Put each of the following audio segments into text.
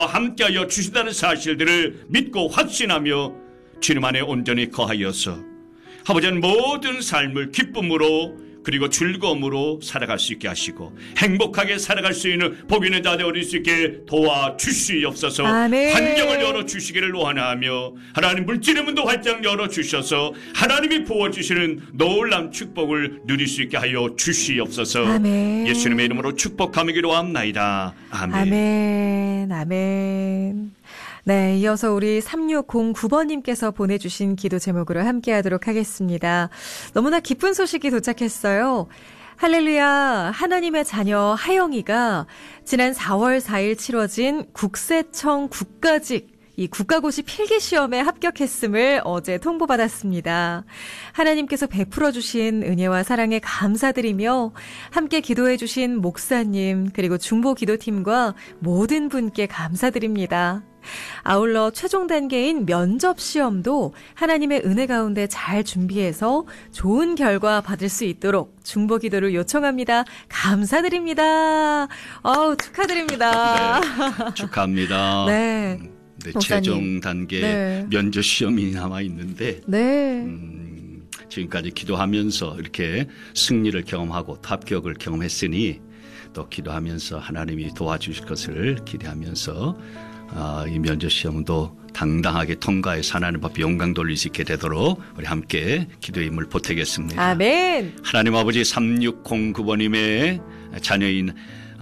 함께하여 주신다는 사실들을 믿고 확신하며 주님 안에 온전히 거하여서 아버지는 모든 삶을 기쁨으로 그리고 즐거움으로 살아갈 수 있게 하시고 행복하게 살아갈 수 있는 복 있는 자들 어릴 수 있게 도와주시옵소서. 아멘. 환경을 열어주시기를 원하며 하나님 물질의 문도 활짝 열어주셔서 하나님이 부어주시는 놀라운 축복을 누릴 수 있게 하여 주시옵소서. 아멘. 예수님의 이름으로 축복하며 기도합나이다. 아멘. 아멘. 아멘. 네, 이어서 우리 3609번님께서 보내주신 기도 제목으로 함께하도록 하겠습니다. 너무나 기쁜 소식이 도착했어요. 할렐루야, 하나님의 자녀 하영이가 지난 4월 4일 치러진 국세청 국가직 이 국가고시 필기시험에 합격했음을 어제 통보받았습니다. 하나님께서 베풀어 주신 은혜와 사랑에 감사드리며 함께 기도해 주신 목사님 그리고 중보기도팀과 모든 분께 감사드립니다. 아울러 최종 단계인 면접시험도 하나님의 은혜 가운데 잘 준비해서 좋은 결과 받을 수 있도록 중보기도를 요청합니다. 감사드립니다. 축하드립니다. 네, 축하합니다. 네. 네, 최종 단계 네. 면접 시험이 남아 있는데 네. 지금까지 기도하면서 이렇게 승리를 경험하고 합격을 경험했으니 또 기도하면서 하나님이 도와주실 것을 기대하면서 이 면접 시험도 당당하게 통과해서 하나님 앞에 영광 돌릴 수 있게 되도록 우리 함께 기도의 힘을 보태겠습니다. 아멘. 하나님 아버지 3609번님의 자녀인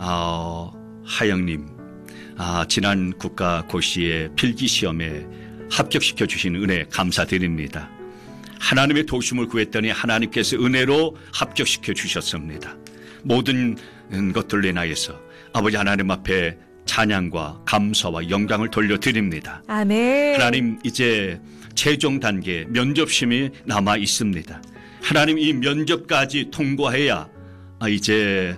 하영님 지난 국가고시의 필기시험에 합격시켜 주신 은혜 감사드립니다. 하나님의 도우심을 구했더니 하나님께서 은혜로 합격시켜 주셨습니다. 모든 것들로 인하여서 아버지 하나님 앞에 찬양과 감사와 영광을 돌려드립니다. 아멘. 하나님 이제 최종 단계 면접심이 남아 있습니다. 하나님 이 면접까지 통과해야 이제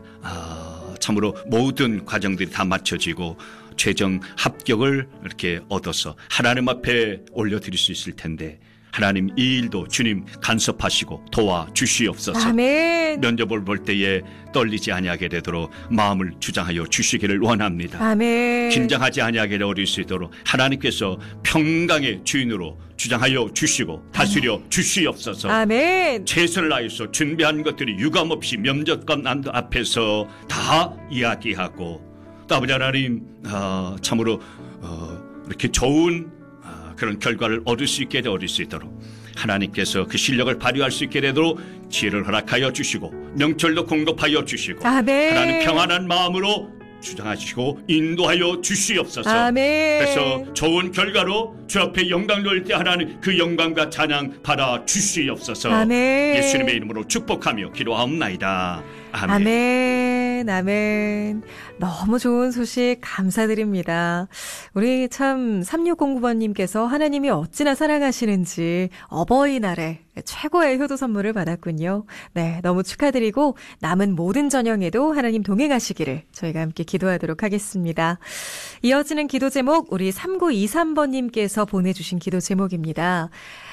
참으로 모든 과정들이 다 맞춰지고 최종 합격을 이렇게 얻어서 하나님 앞에 올려드릴 수 있을 텐데 하나님 이 일도 주님 간섭하시고 도와주시옵소서. 아멘. 면접을 볼 때에 떨리지 아니하게 되도록 마음을 주장하여 주시기를 원합니다. 아멘. 긴장하지 아니하게 어릴 수 있도록 하나님께서 평강의 주인으로 주장하여 주시고 다스려 주시옵소서. 아멘. 최선을 다해서 준비한 것들이 유감없이 면접관 앞에서 다 이야기하고 또 아버지 하나님 참으로 이렇게 좋은 그런 결과를 얻을 수 있게 어릴 수 있도록 하나님께서 그 실력을 발휘할 수 있게 되도록 지혜를 허락하여 주시고 명철도 공급하여 주시고 아멘. 하나님 평안한 마음으로 주장하시고 인도하여 주시옵소서. 아멘. 그래서 좋은 결과로 주 앞에 영광 돌릴 때 하나님 그 영광과 찬양 받아 주시옵소서. 아멘. 예수님의 이름으로 축복하며 기도하옵나이다. 아멘. 아멘. 아멘. 너무 좋은 소식 감사드립니다. 우리 참 3609번님께서 하나님이 어찌나 사랑하시는지 어버이날에 최고의 효도 선물을 받았군요. 네, 너무 축하드리고 남은 모든 전형에도 하나님 동행하시기를 저희가 함께 기도하도록 하겠습니다. 이어지는 기도 제목 우리 3923번님께서 보내주신 기도 제목입니다.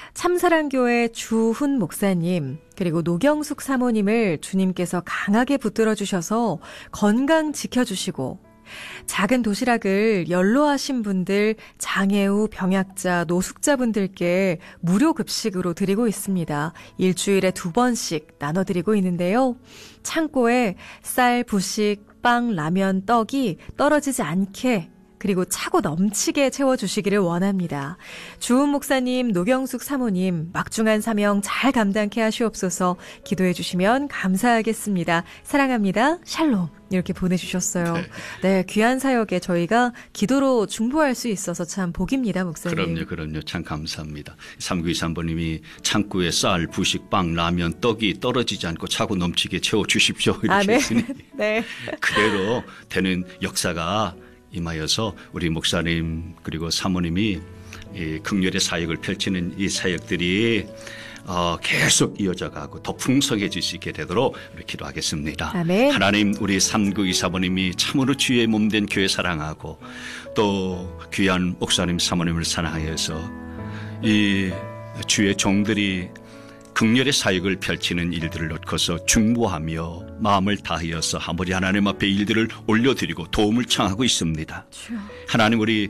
참사랑교회 주훈 목사님 그리고 노경숙 사모님을 주님께서 강하게 붙들어 주셔서 건강 지켜주시고 작은 도시락을 연로하신 분들, 장애 후 병약자, 노숙자분들께 무료 급식으로 드리고 있습니다. 일주일에 2번씩 나눠드리고 있는데요. 창고에 쌀, 부식, 빵, 라면, 떡이 떨어지지 않게 그리고 차고 넘치게 채워주시기를 원합니다. 주은 목사님, 노경숙 사모님 막중한 사명 잘 감당케 하시옵소서. 기도해 주시면 감사하겠습니다. 사랑합니다. 샬롬 이렇게 보내주셨어요. 네, 귀한 사역에 저희가 기도로 중보할 수 있어서 참 복입니다. 목사님. 그럼요. 참 감사합니다. 3923번님이 창고에 쌀, 부식, 빵, 라면, 떡이 떨어지지 않고 차고 넘치게 채워주십시오. 이렇게 했으니 네. 그대로 되는 역사가 임하여서 우리 목사님 그리고 사모님이 이 극렬의 사역을 펼치는 이 사역들이 계속 이어져가고 더 풍성해질 수 있게 되도록 우리 기도하겠습니다. 아멘. 하나님 우리 3924번님이 참으로 주의 몸된 교회 사랑하고 또 귀한 목사님 사모님을 사랑하여서 이 주의 종들이 극렬의 사역을 펼치는 일들을 놓고서 중보하며 마음을 다하여서 아무리 하나님 앞에 일들을 올려드리고 도움을 청하고 있습니다. 하나님, 우리